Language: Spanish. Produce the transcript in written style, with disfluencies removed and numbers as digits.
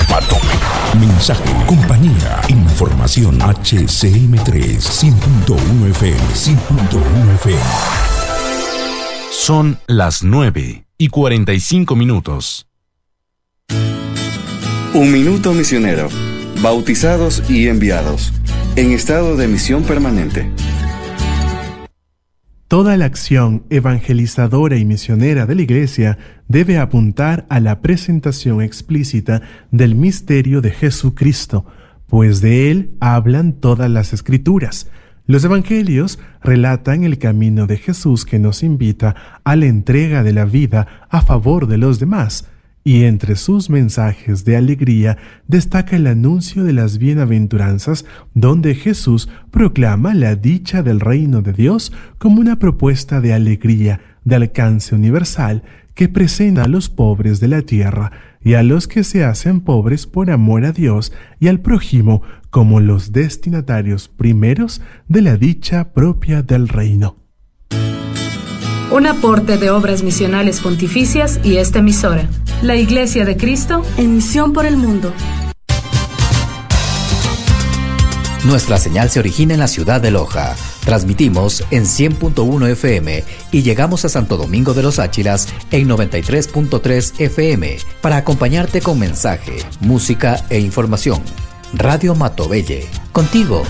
Mensaje, compañía, información. HCM3 100.1 FM, 100.1 FM. Son las 9:45. Un minuto misionero. Bautizados y enviados. En estado de misión permanente. Toda la acción evangelizadora y misionera de la Iglesia debe apuntar a la presentación explícita del misterio de Jesucristo, pues de él hablan todas las Escrituras. Los Evangelios relatan el camino de Jesús que nos invita a la entrega de la vida a favor de los demás, y entre sus mensajes de alegría destaca el anuncio de las bienaventuranzas, donde Jesús proclama la dicha del reino de Dios como una propuesta de alegría de alcance universal que presenta a los pobres de la tierra y a los que se hacen pobres por amor a Dios y al prójimo como los destinatarios primeros de la dicha propia del reino. Un aporte de Obras Misionales Pontificias y esta emisora, la Iglesia de Cristo, en misión por el mundo. Nuestra señal se origina en la ciudad de Loja. Transmitimos en 100.1 FM y llegamos a Santo Domingo de los Áchilas en 93.3 FM para acompañarte con mensaje, música e información. Radio Matobelle, contigo